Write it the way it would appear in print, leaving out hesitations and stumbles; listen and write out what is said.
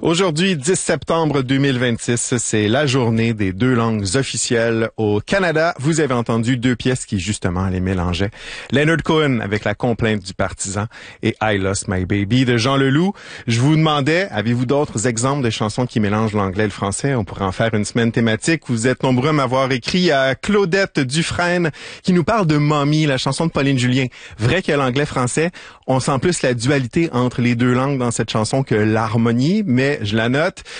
Aujourd'hui, 10 septembre 2026, c'est la journée des deux langues officielles au Canada. Vous avez entendu deux pièces qui, justement, les mélangeaient. Leonard Cohen avec La complainte du partisan et I Lost My Baby de Jean Leloup. Je vous demandais, avez-vous d'autres exemples de chansons qui mélangent l'anglais et le français? On pourrait en faire une semaine thématique. Vous êtes nombreux à m'avoir écrit à Claudette Dufresne qui nous parle de Mommy, la chanson de Pauline Julien. Vrai que l'anglais-français, on sent plus la dualité entre les deux langues dans cette chanson que l'harmonie, mais je la note.